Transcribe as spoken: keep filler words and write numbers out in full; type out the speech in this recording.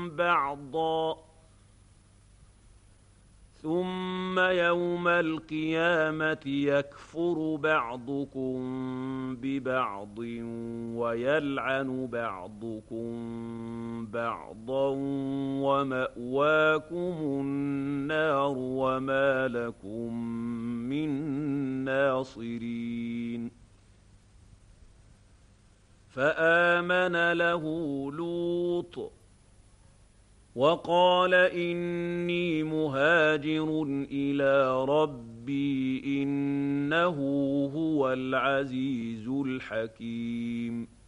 بَعْضًا ثُمَّ يَوْمَ الْقِيَامَةِ يَكْفُرُ بَعْضُكُم بِبَعْضٍ وَيَلْعَنُ بَعْضُكُم بَعْضًا وَمَأْوَاكُمُ النَّارُ وَمَا لَكُم مِّن نَّاصِرِينَ فَآمَنَ لَهُ لُوطٌ وَقَالَ إِنِّي مُهَاجِرٌ إِلَىٰ رَبِّي إِنَّهُ هُوَ الْعَزِيزُ الْحَكِيمُ